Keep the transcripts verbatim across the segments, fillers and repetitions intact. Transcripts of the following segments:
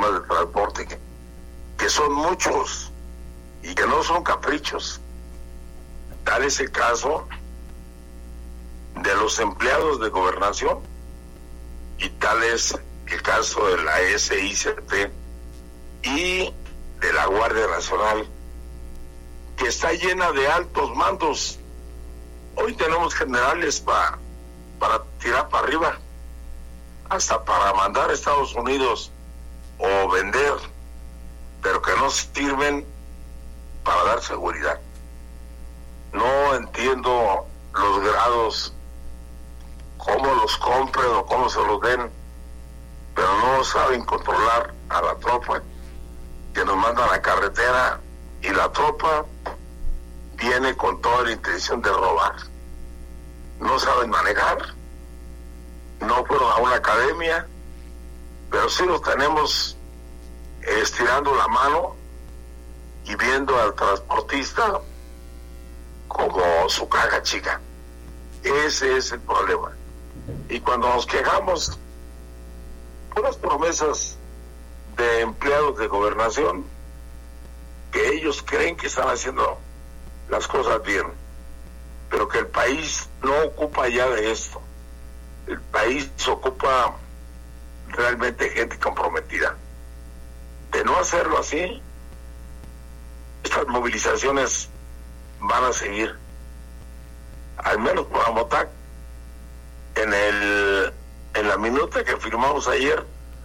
sistemas de transporte, que, que son muchos y que no son caprichos. Tal es el caso de los empleados de gobernación y tal es el caso de la S I C T y de la Guardia Nacional, que está llena de altos mandos. Hoy tenemos generales para para tirar para arriba, hasta para mandar a Estados Unidos o vender, pero que no sirven para dar seguridad. No entiendo los grados, cómo los compren o cómo se los den, pero no saben controlar a la tropa que nos manda a la carretera, y la tropa viene con toda la intención de robar. No saben manejar, no fueron a una academia, pero sí los tenemos estirando la mano y viendo al transportista como su caja chica. Ese es el problema. Y cuando nos quejamos por las promesas de empleados de gobernación, que ellos creen que están haciendo las cosas bien, pero que el país no ocupa ya de esto. El país ocupa realmente gente comprometida. De no hacerlo así, estas movilizaciones van a seguir. Al menos por Amotac, en el en la minuta que firmamos ayer,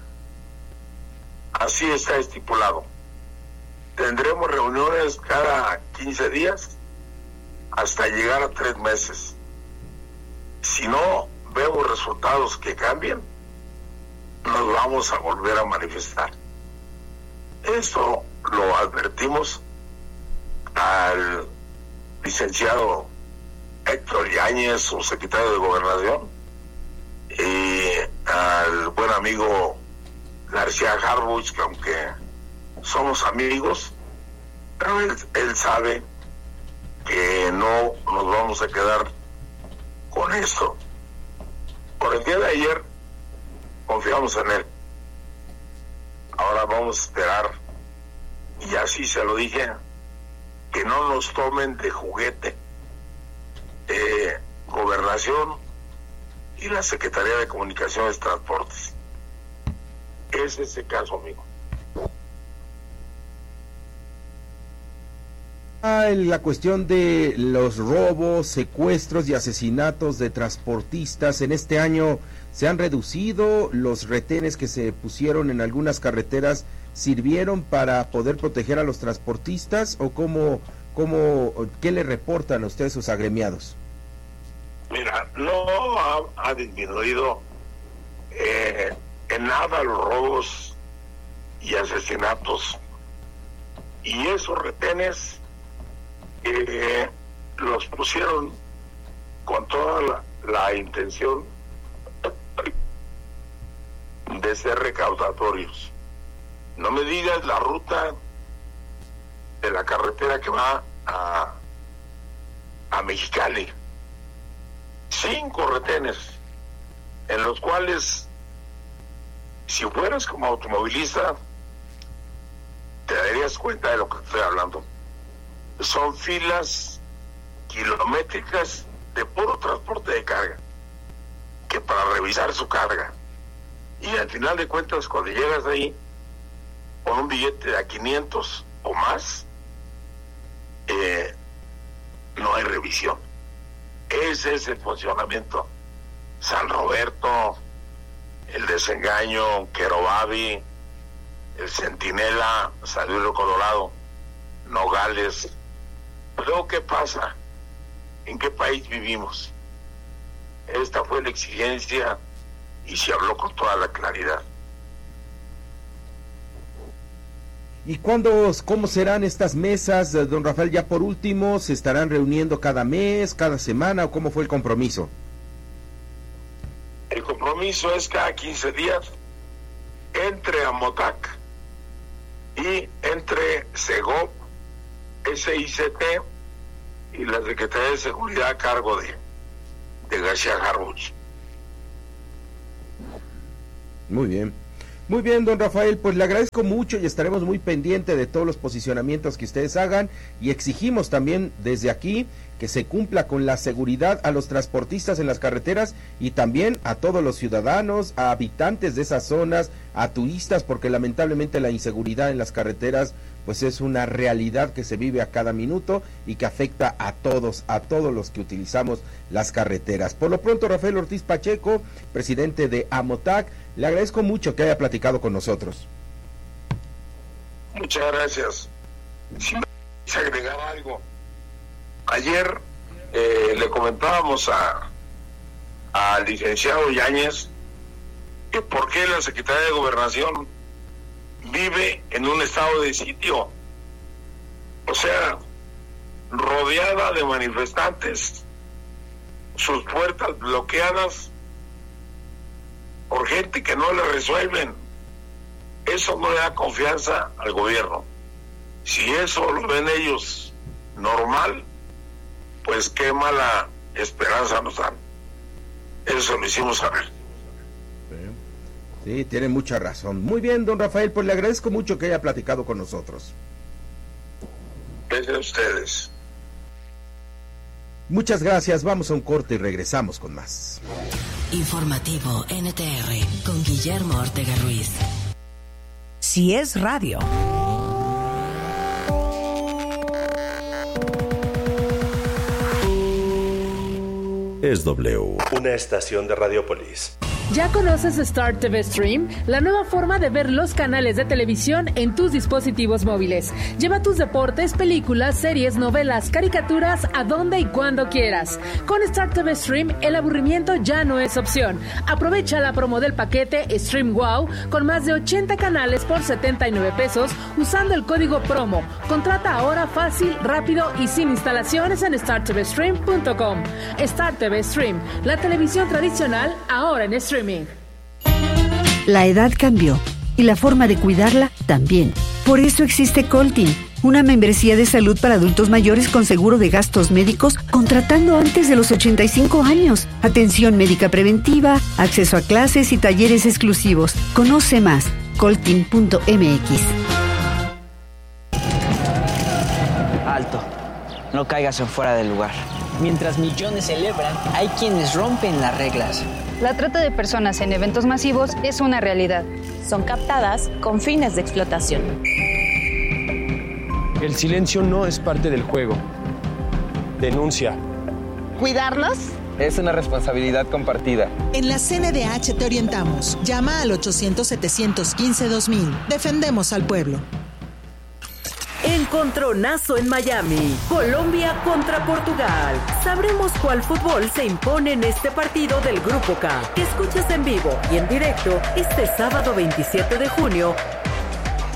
así está estipulado. Tendremos reuniones cada quince días hasta llegar a tres meses. Si no vemos resultados que cambien, nos vamos a volver a manifestar. Esto lo advertimos al licenciado Héctor Yáñez, su secretario de Gobernación, y al buen amigo García Harfuch, que aunque somos amigos, pero él, él sabe que no nos vamos a quedar con esto. Por el día de ayer confiamos en él. Ahora vamos a esperar, y así se lo dije, que no nos tomen de juguete eh, Gobernación y la Secretaría de Comunicaciones y Transportes. Ese es el caso, amigo. La cuestión de los robos, secuestros y asesinatos de transportistas en este año se han reducido. Los retenes que se pusieron en algunas carreteras sirvieron para poder proteger a los transportistas, o cómo, cómo qué le reportan a ustedes sus agremiados. Mira, no ha, ha disminuido eh, en nada los robos y asesinatos, y esos retenes Eh, los pusieron con toda la, la intención de ser recaudatorios. No me digas la ruta de la carretera que va a, a Mexicali. Cinco retenes, en los cuales, si fueras como automovilista, te darías cuenta de lo que estoy hablando. Son filas kilométricas de puro transporte de carga, que para revisar su carga, y al final de cuentas, cuando llegas ahí con un billete de a quinientos o más, eh, no hay revisión. Ese es el funcionamiento. San Roberto, el Desengaño, Querobabi, el Centinela, San Luis Colorado, Nogales. Luego, ¿qué pasa? ¿En qué país vivimos? Esta fue la exigencia y se habló con toda la claridad. ¿Y cuándo, cómo serán estas mesas, don Rafael? Ya por último, ¿se estarán reuniendo cada mes, cada semana, o cómo fue el compromiso? El compromiso es cada quince días entre Amotac y entre Segov, S I C T y la Secretaría de Seguridad a cargo de, de García Harfuch. Muy bien. Muy bien, don Rafael, pues le agradezco mucho y estaremos muy pendientes de todos los posicionamientos que ustedes hagan y exigimos también desde aquí que se cumpla con la seguridad a los transportistas en las carreteras y también a todos los ciudadanos, a habitantes de esas zonas, a turistas, porque lamentablemente la inseguridad en las carreteras pues es una realidad que se vive a cada minuto y que afecta a todos, a todos los que utilizamos las carreteras. Por lo pronto, Rafael Ortiz Pacheco, presidente de AMOTAC, le agradezco mucho que haya platicado con nosotros. Muchas gracias. Si me quise agregar algo. Ayer eh, le comentábamos a al licenciado Yáñez que por qué la Secretaría de Gobernación vive en un estado de sitio, o sea, rodeada de manifestantes, sus puertas bloqueadas por gente que no le resuelven. Eso no le da confianza al gobierno. Si eso lo ven ellos normal, pues qué mala esperanza nos dan. Eso lo hicimos saber. Sí, tiene mucha razón. Muy bien, don Rafael, pues le agradezco mucho que haya platicado con nosotros. Gracias a ustedes. Muchas gracias, vamos a un corte y regresamos con más. Informativo N T R con Guillermo Ortega Ruiz. Si es radio. Es W, una estación de Radiopolis. ¿Ya conoces Star T V Stream? La nueva forma de ver los canales de televisión en tus dispositivos móviles. Lleva tus deportes, películas, series, novelas, caricaturas a donde y cuando quieras. Con Star T V Stream, el aburrimiento ya no es opción. Aprovecha la promo del paquete Stream Wow con más de ochenta canales por setenta y nueve pesos usando el código promo. Contrata ahora fácil, rápido y sin instalaciones en star t v stream punto com. Star T V Stream, la televisión tradicional ahora en streaming. La edad cambió y la forma de cuidarla también. Por eso existe Coltin, una membresía de salud para adultos mayores con seguro de gastos médicos contratando antes de los ochenta y cinco años. Atención médica preventiva, acceso a clases y talleres exclusivos. Conoce más, coltin punto m x. Alto, no caigas en fuera del lugar. Mientras millones celebran, hay quienes rompen las reglas. La trata de personas en eventos masivos es una realidad. Son captadas con fines de explotación. El silencio no es parte del juego. Denuncia. ¿Cuidarnos? Es una responsabilidad compartida. En la C N D H te orientamos. Llama al ochocientos, setecientos quince, dos mil. Defendemos al pueblo. Encontronazo en Miami. Colombia contra Portugal. Sabremos cuál fútbol se impone en este partido del Grupo K. Que escuchas en vivo y en directo este sábado veintisiete de junio